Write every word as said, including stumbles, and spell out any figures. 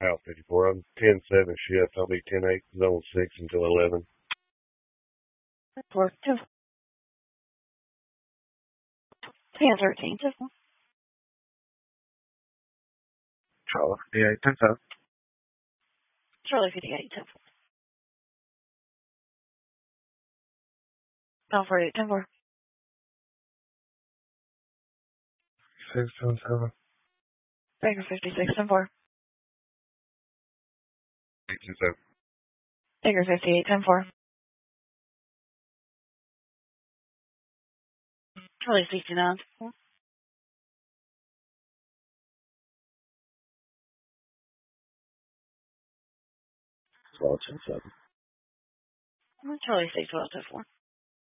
House fifty-four. I'm ten seven shift. I'll be ten eight, zone six until eleven. Four, two. ten thirteen, two. Charlie fifty-eight, ten five. Charlie fifty-eight, ten four. Down forty-eight, ten four. six seven seven. Baker fifty-six, ten four. eight two seven. Baker fifty-eight, ten four. Charlie sixty-nine, ten four. twelve ten seven. Charlie six twelve, ten four.